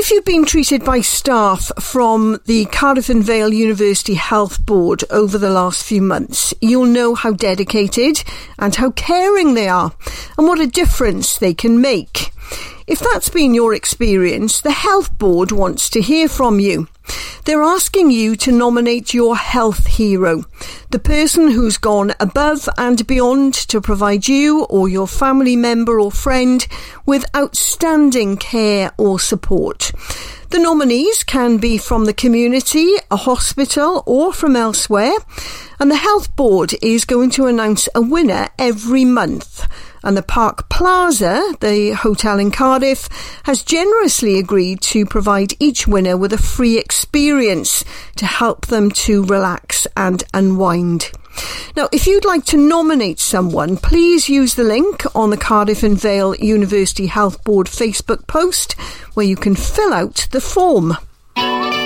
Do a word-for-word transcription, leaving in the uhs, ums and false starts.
If you've been treated by staff from the Cardiff and Vale University Health Board over the last few months, you'll know how dedicated and how caring they are and what a difference they can make. If that's been your experience, the Health Board wants to hear from you. They're asking you to nominate your health hero, the person who's gone above and beyond to provide you or your family member or friend with outstanding care or support. The nominees can be from the community, a hospital or from elsewhere, and the Health Board is going to announce a winner every month. And the Park Plaza, the hotel in Cardiff, has generously agreed to provide each winner with a free experience to help them to relax and unwind. Now, if you'd like to nominate someone, please use the link on the Cardiff and Vale University Health Board Facebook post where you can fill out the form.